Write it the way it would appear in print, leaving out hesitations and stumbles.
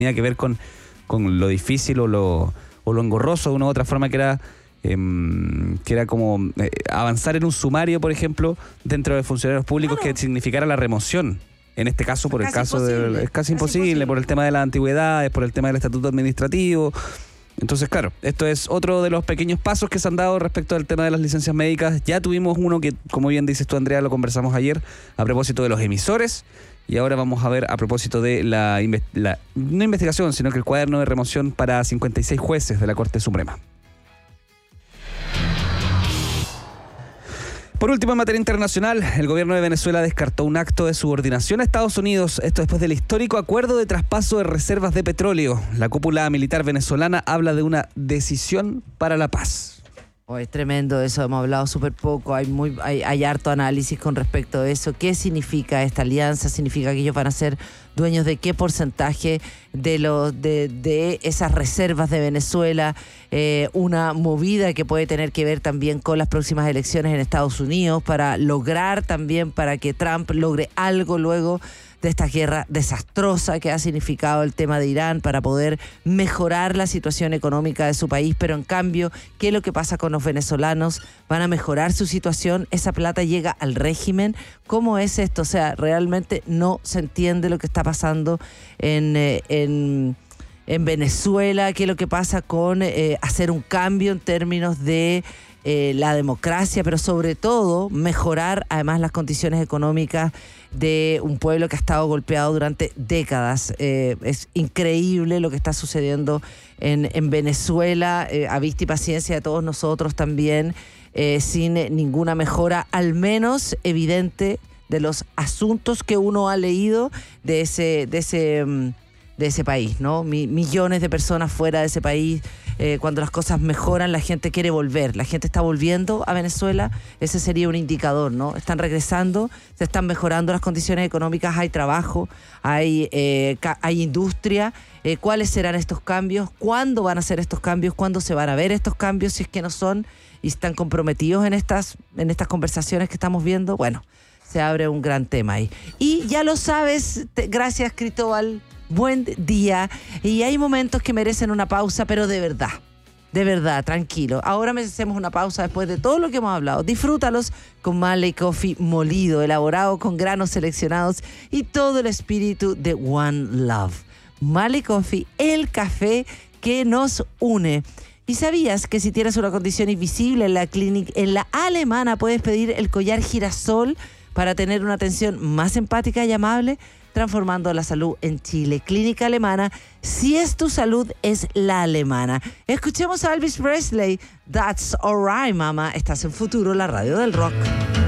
tenía que ver con lo difícil o lo engorroso de una u otra forma, que era como avanzar en un sumario, por ejemplo, dentro de funcionarios públicos, que significara la remoción. En este caso, por el caso es casi imposible, por el tema de las antigüedades, por el tema del estatuto administrativo. Entonces, claro, esto es otro de los pequeños pasos que se han dado respecto al tema de las licencias médicas. Ya tuvimos uno que, como bien dices tú, Andrea, lo conversamos ayer a propósito de los emisores. Y ahora vamos a ver a propósito de no investigación, sino que el cuaderno de remoción para 56 jueces de la Corte Suprema. Por último, en materia internacional, el gobierno de Venezuela descartó un acto de subordinación a Estados Unidos, esto después del histórico acuerdo de traspaso de reservas de petróleo. La cúpula militar venezolana habla de una decisión para la paz. Es tremendo eso, hemos hablado súper poco, hay harto análisis con respecto a eso. ¿Qué significa esta alianza? ¿Significa que ellos van a ser dueños de qué porcentaje de esas reservas de Venezuela? Una movida que puede tener que ver también con las próximas elecciones en Estados Unidos para que Trump logre algo luego de esta guerra desastrosa que ha significado el tema de Irán, para poder mejorar la situación económica de su país. Pero en cambio, ¿qué es lo que pasa con los venezolanos? ¿Van a mejorar su situación? ¿Esa plata llega al régimen? ¿Cómo es esto? O sea, realmente no se entiende lo que está pasando en Venezuela. ¿Qué es lo que pasa con hacer un cambio en términos de la democracia, pero sobre todo mejorar además las condiciones económicas de un pueblo que ha estado golpeado durante décadas? Es increíble lo que está sucediendo en Venezuela, a vista y paciencia de todos nosotros también, sin ninguna mejora, al menos evidente, de los asuntos que uno ha leído de ese país, ¿no? Millones de personas fuera de ese país. Cuando las cosas mejoran, la gente quiere volver. La gente está volviendo a Venezuela. Ese sería un indicador, ¿no? Están regresando, se están mejorando las condiciones económicas, hay trabajo, hay industria. ¿Cuáles serán estos cambios? ¿Cuándo van a ser estos cambios? ¿Cuándo se van a ver estos cambios? Si es que no son y están comprometidos en estas conversaciones que estamos viendo. Bueno, se abre un gran tema ahí. Y ya lo sabes, gracias, Cristóbal. Buen día. Y hay momentos que merecen una pausa, pero de verdad, tranquilo. Ahora merecemos una pausa después de todo lo que hemos hablado. Disfrútalos con Marley Coffee molido, elaborado con granos seleccionados y todo el espíritu de One Love. Marley Coffee, el café que nos une. ¿Y sabías que si tienes una condición invisible en la Alemana puedes pedir el collar girasol para tener una atención más empática y amable? Transformando la salud en Chile. Clínica Alemana. Si es tu salud, es la alemana. Escuchemos a Elvis Presley. That's alright, mama. Estás en Futuro, la radio del rock.